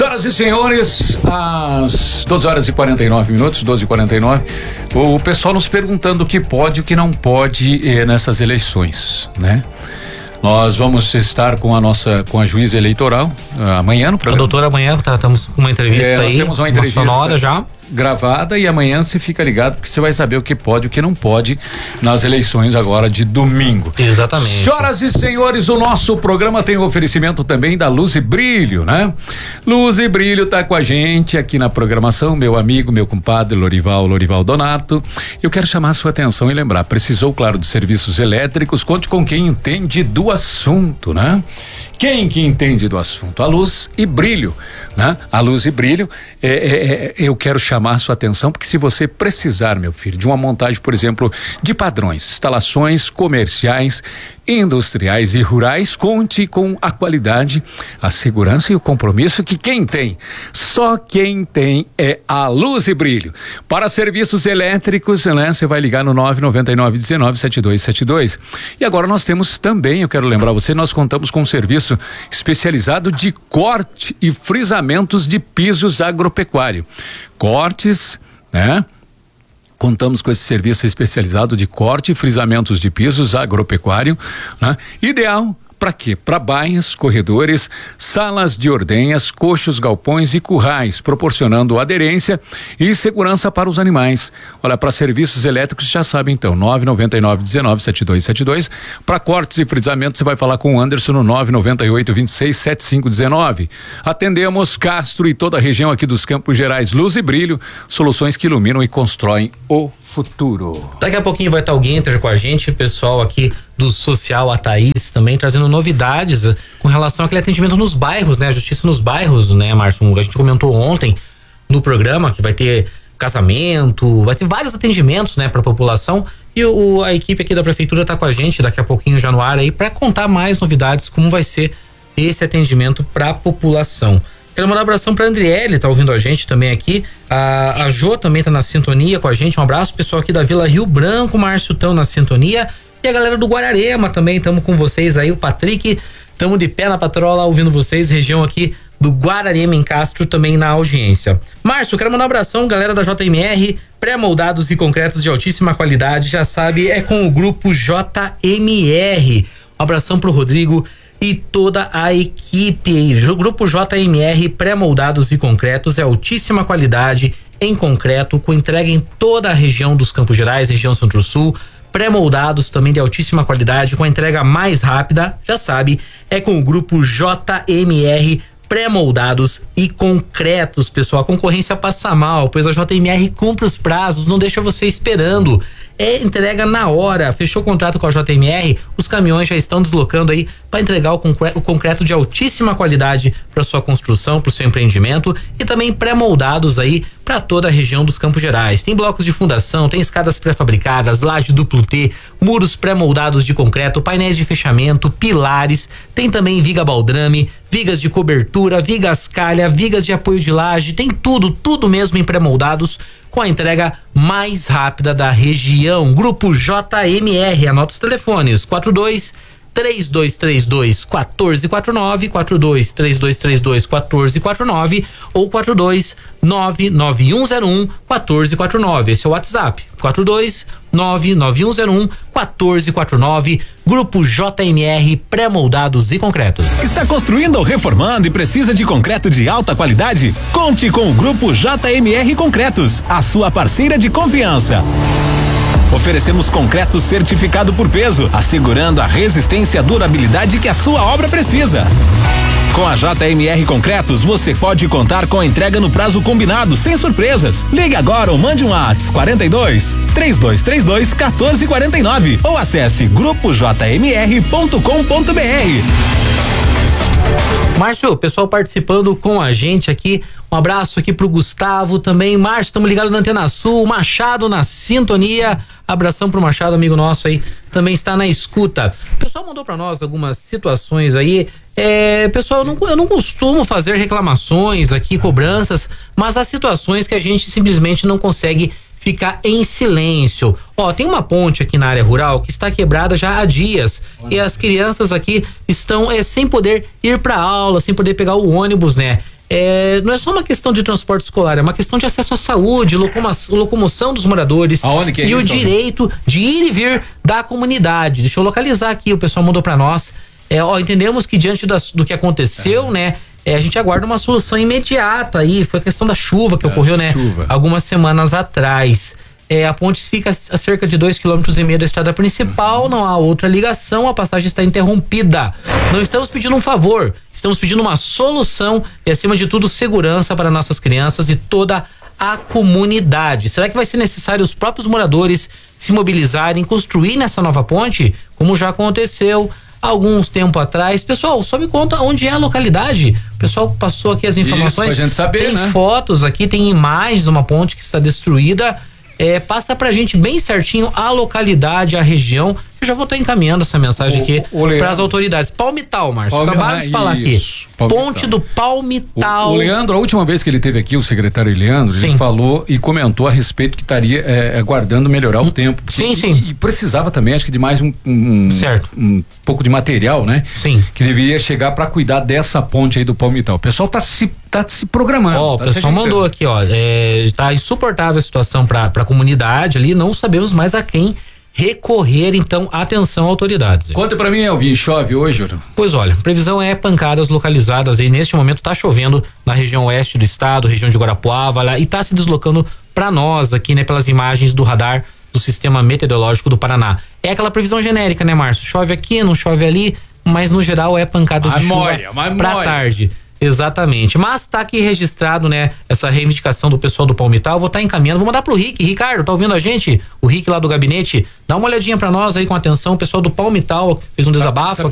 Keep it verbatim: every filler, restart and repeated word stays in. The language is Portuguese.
Senhoras e senhores, às doze horas e quarenta e nove minutos, doze e quarenta e nove, o pessoal nos perguntando o que pode e o que não pode eh, nessas eleições, né? Nós vamos estar com a nossa, com a juíza eleitoral uh, amanhã no programa. A doutora amanhã, tá, estamos com uma entrevista é, nós aí. Nós temos uma entrevista uma sonora já. Gravada, e amanhã você fica ligado porque você vai saber o que pode e o que não pode nas eleições agora de domingo. Exatamente. Senhoras e senhores, o nosso programa tem o oferecimento também da Luz e Brilho, né? Luz e Brilho tá com a gente aqui na programação, meu amigo, meu compadre Lorival, Lorival Donato. Eu quero chamar a sua atenção e lembrar, precisou, claro, de serviços elétricos, conte com quem entende do assunto, né? Quem que entende do assunto? A Luz e Brilho, né? A Luz e Brilho, é, é, é, eu quero chamar a sua atenção, porque se você precisar, meu filho, de uma montagem, por exemplo, de padrões, instalações comerciais, industriais e rurais, conte com a qualidade, a segurança e o compromisso que quem tem, só quem tem é a Luz e Brilho. Para serviços elétricos, né? Você vai ligar no nove nove nove, um nove, sete dois sete dois. E agora nós temos também, eu quero lembrar você, nós contamos com um serviço especializado de corte e frisamentos de pisos agropecuário. Cortes, né? Contamos com esse serviço especializado de corte e frisamentos de pisos agropecuário, né? Ideal para quê? Para baias, corredores, salas de ordenhas, coxos, galpões e currais, proporcionando aderência e segurança para os animais. Olha, para serviços elétricos já sabe então, nove nove nove, um nove, sete dois sete dois. Para cortes e frisamentos você vai falar com o Anderson no nove nove oito, dois seis, sete cinco um nove. Atendemos Castro e toda a região aqui dos Campos Gerais. Luz e Brilho, soluções que iluminam e constroem o futuro. Daqui a pouquinho vai estar o Guinter com a gente, o pessoal aqui do Social, a Thaís também trazendo novidades com relação àquele atendimento nos bairros, né? A justiça nos bairros, né, Márcio? A gente comentou ontem no programa que vai ter casamento, vai ter vários atendimentos, né, para a população, e o, a equipe aqui da prefeitura tá com a gente daqui a pouquinho já no ar aí para contar mais novidades, como vai ser esse atendimento para a população. Quero mandar um abração pra Andriele, tá ouvindo a gente também aqui. A, a Jo também tá na sintonia com a gente. Um abraço, pessoal aqui da Vila Rio Branco, Márcio tão na sintonia. E a galera do Guararema também, tamo com vocês aí. O Patrick, tamo de pé na patrola ouvindo vocês. Região aqui do Guararema em Castro também na audiência. Márcio, quero mandar um abração, galera da J M R, pré-moldados e concretos de altíssima qualidade. Já sabe, é com o grupo J M R. Um abração pro Rodrigo e toda a equipe. O grupo J M R pré-moldados e concretos é altíssima qualidade em concreto, com entrega em toda a região dos Campos Gerais, região Centro-Sul. Pré-moldados também de altíssima qualidade, com a entrega mais rápida, já sabe, é com o grupo J M R pré-moldados e concretos, pessoal. A concorrência passa mal, pois a J M R cumpre os prazos, não deixa você esperando. É entrega na hora. Fechou o contrato com a J M R, os caminhões já estão deslocando aí para entregar o, concre- o concreto de altíssima qualidade para sua construção, para o seu empreendimento, e também pré-moldados aí para toda a região dos Campos Gerais. Tem blocos de fundação, tem escadas pré-fabricadas, laje duplo T, muros pré-moldados de concreto, painéis de fechamento, pilares, tem também viga baldrame, vigas de cobertura, vigas calha, vigas de apoio de laje, tem tudo, tudo mesmo em pré-moldados, com a entrega mais rápida da região. Grupo J M R, anota os telefones: quatro dois três dois três dois, um quatro quatro nove, quatro dois três dois três dois, um quatro quatro nove ou quatro dois nove nove um zero um, um quatro quatro nove. Esse é o WhatsApp: quatro dois nove nove um zero um, um quatro quatro nove. Grupo J M R pré-moldados e concretos. Está construindo ou reformando e precisa de concreto de alta qualidade? Conte com o Grupo J M R Concretos, a sua parceira de confiança. Oferecemos concreto certificado por peso, assegurando a resistência e a durabilidade que a sua obra precisa. Com a J M R Concretos, você pode contar com a entrega no prazo combinado, sem surpresas. Ligue agora ou mande um WhatsApp quarenta e dois, três dois três dois, um quatro quatro nove ou acesse grupo j m r ponto com ponto b r. Márcio, pessoal participando com a gente aqui, um abraço aqui pro Gustavo também. Márcio, estamos ligados na Antena Sul, Machado na sintonia, abração pro Machado, amigo nosso aí, também está na escuta. O pessoal mandou para nós algumas situações aí, é, pessoal, eu não, eu não costumo fazer reclamações aqui, cobranças, mas há situações que a gente simplesmente não consegue ficar em silêncio. Ó, tem uma ponte aqui na área rural que está quebrada já há dias e as crianças aqui estão é, sem poder ir para aula, sem poder pegar o ônibus, né? É, não é só uma questão de transporte escolar, é uma questão de acesso à saúde, locoma, locomoção dos moradores. Aonde que é e isso, o direito de ir e vir da comunidade. Deixa eu localizar aqui, o pessoal mandou para nós. É, ó, entendemos que diante das, do que aconteceu, é. né, é, a gente aguarda uma solução imediata aí. Foi a questão da chuva que é, ocorreu, né, chuva. algumas semanas atrás. É, a ponte fica a cerca de dois quilômetros e meio da estrada principal, uhum. não há outra ligação, a passagem está interrompida. Não estamos pedindo um favor, estamos pedindo uma solução e, acima de tudo, segurança para nossas crianças e toda a comunidade. Será que vai ser necessário os próprios moradores se mobilizarem, construir nessa nova ponte, como já aconteceu alguns tempo atrás? Pessoal, só me conta onde é a localidade. O pessoal passou aqui as informações. Isso, pra gente saber, tem né? fotos aqui, tem imagens de uma ponte que está destruída. É, passa pra gente bem certinho a localidade, a região. Eu já vou estar encaminhando essa mensagem o, aqui para as autoridades. Palmital, Márcio. Palmi... Acabaram ah, de falar isso. aqui. Palmital. Ponte do Palmital. O, o Leandro, a última vez que ele esteve aqui, o secretário Leandro, sim. ele falou e comentou a respeito que estaria é, aguardando melhorar o tempo. Sim, e, sim. E precisava também, acho que de mais um, um, certo. um pouco de material, né? Sim. Que deveria chegar para cuidar dessa ponte aí do Palmital. O pessoal tá se, tá se programando. Ó, tá o pessoal mandou aqui, ó. É, tá insuportável a situação para a comunidade ali, não sabemos mais a quem recorrer, então, atenção, autoridades. Conta pra mim, Elvin, chove hoje? Ou? Pois olha, previsão é pancadas localizadas aí, neste momento tá chovendo na região oeste do estado, região de Guarapuava, lá, e tá se deslocando pra nós aqui, né, pelas imagens do radar do Sistema Meteorológico do Paraná. É aquela previsão genérica, né, Márcio? Chove aqui, não chove ali, mas no geral é pancadas mas de chuva moia, mas pra moia. tarde. Exatamente, mas tá aqui registrado, né, essa reivindicação do pessoal do Palmital. Vou estar tá encaminhando, vou mandar pro Rick. Ricardo, tá ouvindo a gente? O Rick lá do gabinete, dá uma olhadinha pra nós aí com atenção. O pessoal do Palmital fez um desabafo.